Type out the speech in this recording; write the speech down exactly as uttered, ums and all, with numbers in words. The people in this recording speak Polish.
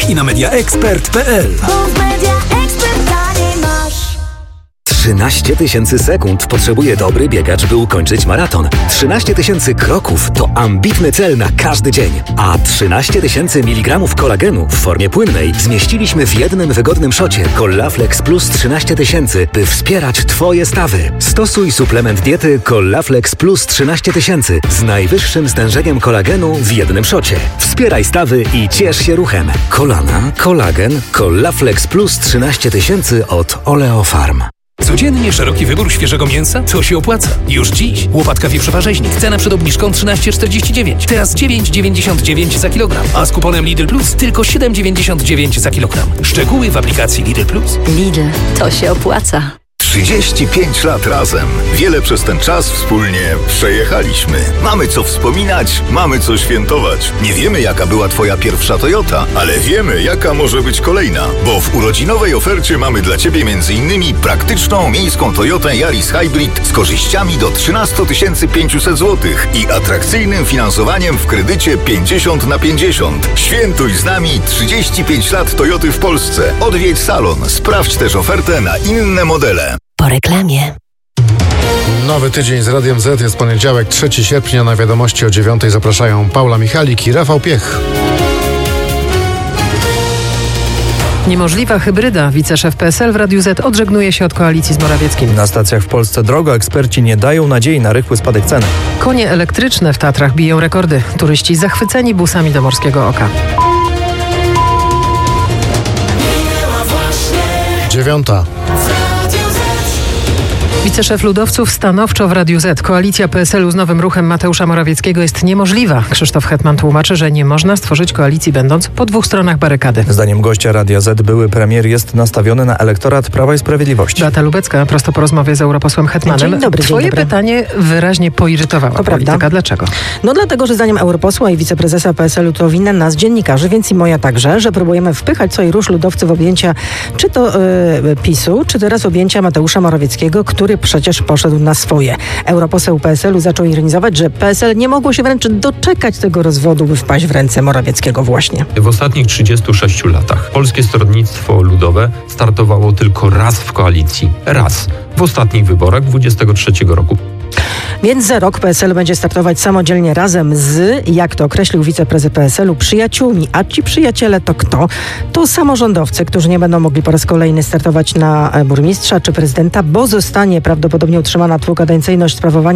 i na media expert kropka p l. trzynaście tysięcy sekund potrzebuje dobry biegacz, by ukończyć maraton. trzynaście tysięcy kroków to ambitny cel na każdy dzień. A trzynaście tysięcy miligramów kolagenu w formie płynnej zmieściliśmy w jednym wygodnym szocie Collaflex Plus trzynaście tysięcy, by wspierać Twoje stawy. Stosuj suplement diety Collaflex Plus trzynaście tysięcy z najwyższym stężeniem kolagenu w jednym szocie. Wspieraj stawy i ciesz się ruchem. Kolana, kolagen, Collaflex Plus trzynaście tysięcy od Oleofarm. Codziennie szeroki wybór świeżego mięsa? To się opłaca. Już dziś łopatka wieprzowa rzeźnik. Cena przed obniżką trzynaście czterdzieści dziewięć. Teraz dziewięć dziewięćdziesiąt dziewięć za kilogram. A z kuponem Lidl Plus tylko siedem dziewięćdziesiąt dziewięć za kilogram. Szczegóły w aplikacji Lidl Plus. Lidl, to się opłaca. trzydzieści pięć lat razem. Wiele przez ten czas wspólnie przejechaliśmy. Mamy co wspominać, mamy co świętować. Nie wiemy, jaka była Twoja pierwsza Toyota, ale wiemy, jaka może być kolejna. Bo w urodzinowej ofercie mamy dla Ciebie między innymi praktyczną miejską Toyotę Yaris Hybrid z korzyściami do trzynaście tysięcy pięćset złotych i atrakcyjnym finansowaniem w kredycie pięćdziesiąt na pięćdziesiąt. Świętuj z nami trzydzieści pięć lat Toyoty w Polsce. Odwiedź salon. Sprawdź też ofertę na inne modele. Po reklamie. Nowy tydzień z Radiem Z, jest poniedziałek, trzeciego sierpnia. Na wiadomości o dziewiątej zapraszają Paula Michalik i Rafał Piech. Niemożliwa hybryda. Wiceszef P S L w Radiu Z odżegnuje się od koalicji z Morawieckim. Na stacjach w Polsce drogo. Eksperci nie dają nadziei na rychły spadek cen. Konie elektryczne w Tatrach biją rekordy. Turyści zachwyceni busami do Morskiego Oka. Dziewiąta. Wiceszef ludowców stanowczo w Radiu Z. Koalicja P S L-u z nowym ruchem Mateusza Morawieckiego jest niemożliwa. Krzysztof Hetman tłumaczy, że nie można stworzyć koalicji będąc po dwóch stronach barykady. Zdaniem gościa Radia Z były premier jest nastawiony na elektorat Prawa i Sprawiedliwości. Beata Lubecka, prosto po rozmowie z europosłem Hetmanem. Dzień dobry, Twoje dzień dobry. pytanie wyraźnie poirytowało To polityka. prawda. Dlaczego? No dlatego, że zdaniem europosła i wiceprezesa P S L-u to winna nas, dziennikarzy, więc i moja także, że próbujemy wpychać co i rusz ludowcy w objęcia czy to yy, PiSu, czy teraz objęcia Mateusza Morawieckiego, który przecież poszedł na swoje. Europoseł P S L-u zaczął ironizować, że P S L nie mogło się wręcz doczekać tego rozwodu, by wpaść w ręce Morawieckiego właśnie. W ostatnich trzydziestu sześciu latach Polskie Stronnictwo Ludowe startowało tylko raz w koalicji. Raz. W ostatnich wyborach dwudziestego trzeciego roku. Więc za rok P S L będzie startować samodzielnie razem z, jak to określił wiceprezes P S L-u, przyjaciółmi. A ci przyjaciele to kto? To samorządowcy, którzy nie będą mogli po raz kolejny startować na burmistrza czy prezydenta, bo zostanie prawdopodobnie utrzymana dwukadencyjność sprawowania